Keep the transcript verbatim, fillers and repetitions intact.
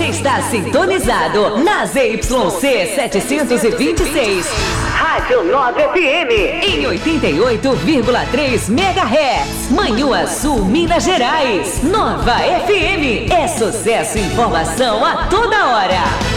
Você está sintonizado na Z Y C setecentos e vinte e seis. Rádio Nova F M. Em oitenta e oito vírgula três megahertz. Manhuaçu, Minas Gerais. Nova F M. É sucesso e informação a toda hora.